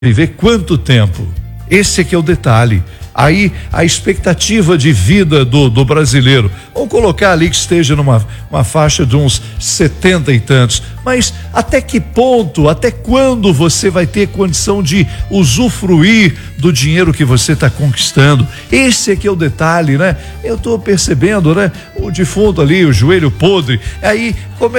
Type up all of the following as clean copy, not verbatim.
viver quanto tempo? Esse é que é o detalhe. Aí a expectativa de vida do brasileiro, vamos colocar ali que esteja numa faixa de uns 70 e tantos, mas até que ponto, até quando você vai ter condição de usufruir do dinheiro que você está conquistando? Esse é que é o detalhe, né? Eu estou percebendo, né? O defunto ali, o joelho podre, aí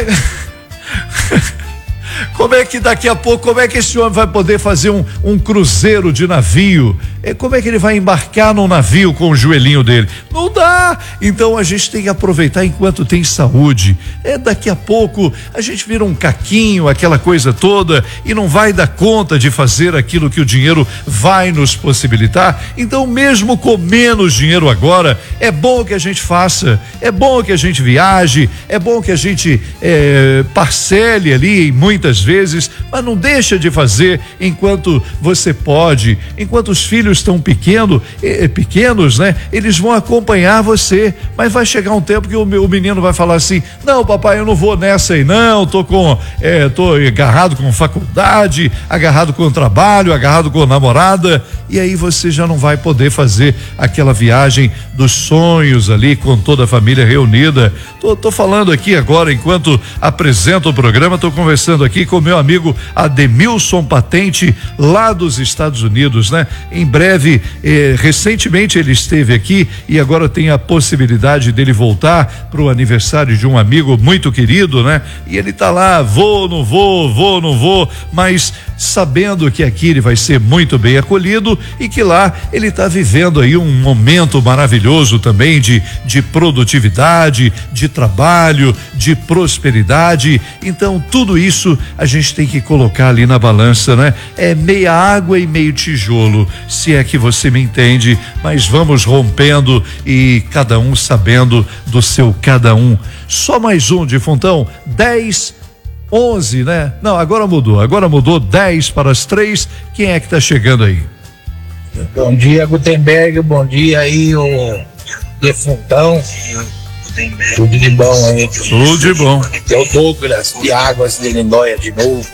como é que daqui a pouco, como é que esse homem vai poder fazer um cruzeiro de navio? Como é que ele vai embarcar num navio com o joelhinho dele? Não dá! Então a gente tem que aproveitar enquanto tem saúde. Daqui a pouco a gente vira um caquinho, aquela coisa toda, e não vai dar conta de fazer aquilo que o dinheiro vai nos possibilitar. Então, mesmo com menos dinheiro agora, é bom que a gente faça, é bom que a gente viaje, é bom que a gente parcele ali muitas vezes, mas não deixa de fazer enquanto você pode, enquanto os filhos estão pequenos, né? Eles vão acompanhar você, mas vai chegar um tempo que o menino vai falar assim: não, papai, eu não vou nessa aí não, tô agarrado com faculdade, agarrado com trabalho, agarrado com namorada, e aí você já não vai poder fazer aquela viagem dos sonhos ali com toda a família reunida. Tô falando aqui agora, enquanto apresento o programa, tô conversando aqui com meu amigo Ademilson Patente, lá dos Estados Unidos, né? Em breve, recentemente ele esteve aqui e agora tem a possibilidade dele voltar para o aniversário de um amigo muito querido, né? E ele tá lá, vou, não vou, mas sabendo que aqui ele vai ser muito bem acolhido e que lá ele tá vivendo aí um momento maravilhoso também de produtividade, de trabalho, de prosperidade. Então tudo isso a gente tem que colocar ali na balança, né? É meia água e meio tijolo, se é que você me entende, mas vamos rompendo e cada um sabendo do seu cada um. Só mais um, defuntão, 10:11, né? Não, agora mudou 10 para as 3. Quem é que tá chegando aí? Bom dia, Gutenberg, bom dia aí, o defuntão. Tudo de bom aí. Tudo de bom. É o Douglas de Águas de Lindóia de novo.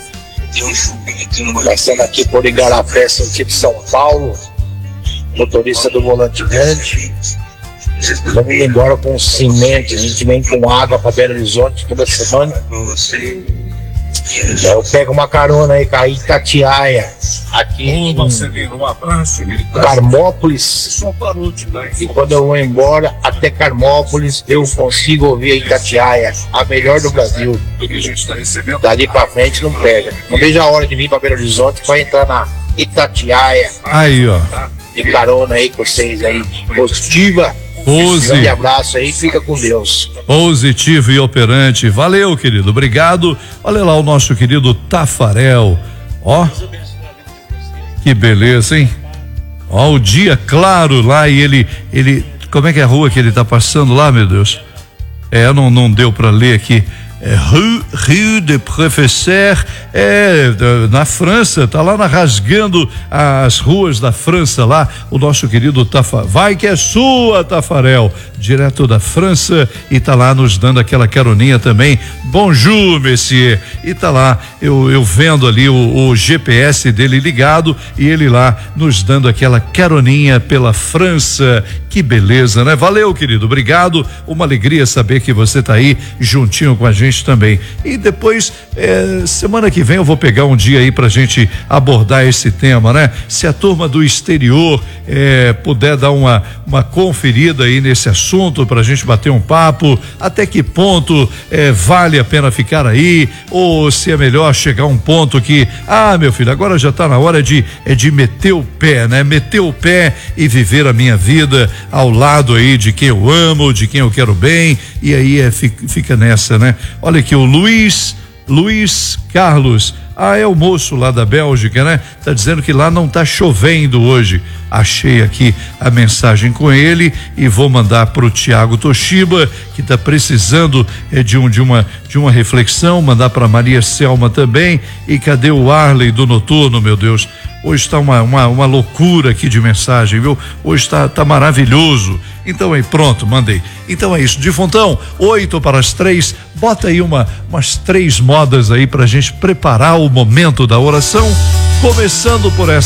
Passando aqui por Igarapé, sentido São Paulo. Motorista do volante grande. Vamos ir embora com cimento. A gente vem com água para Belo Horizonte toda semana. Eu pego uma carona aí com a Itatiaia, aqui em Carmópolis, e quando eu vou embora até Carmópolis eu consigo ouvir a Itatiaia, a melhor do Brasil. Dali pra frente não pega. Não vejo a hora de vir pra Belo Horizonte pra entrar na Itatiaia. Aí, ó, de carona aí com vocês aí, positiva. Um grande abraço aí, fica com Deus. Positivo e operante. Valeu, querido, obrigado. Olha lá o nosso querido Tafarel. Ó, que beleza, hein? Ó, o dia claro lá, e ele, como é que é a rua que ele tá passando lá, meu Deus? Não deu para ler aqui. Rue de Professeur, na França, tá lá rasgando as ruas da França lá, o nosso querido Tafarel. Vai que é sua, Tafarel, direto da França, e tá lá nos dando aquela caroninha também. Bonjour, monsieur. E tá lá, eu vendo ali o GPS dele ligado e ele lá nos dando aquela caroninha pela França. Que beleza, né? Valeu, querido, obrigado. Uma alegria saber que você tá aí juntinho com a gente também. E depois, semana que vem eu vou pegar um dia aí pra gente abordar esse tema, né? Se a turma do exterior puder dar uma conferida aí nesse assunto pra gente bater um papo, até que ponto vale a pena ficar aí, ou se é melhor chegar a um ponto que, meu filho, agora já tá na hora de meter o pé, né? Meter o pé e viver a minha vida ao lado aí de quem eu amo, de quem eu quero bem, e aí fica nessa, né? Olha aqui o Luiz Carlos, é o moço lá da Bélgica, né? Tá dizendo que lá não tá chovendo hoje. Achei aqui a mensagem com ele e vou mandar pro Tiago Toshiba, que tá precisando de uma reflexão, mandar pra Maria Selma também. E cadê o Arley do Noturno, meu Deus? Hoje está uma loucura aqui de mensagem, viu? Hoje tá maravilhoso. Então aí, pronto, mandei. Então é isso, defuntão, 8 para as 3, bota aí umas 3 modas aí pra gente preparar o momento da oração. começando por essa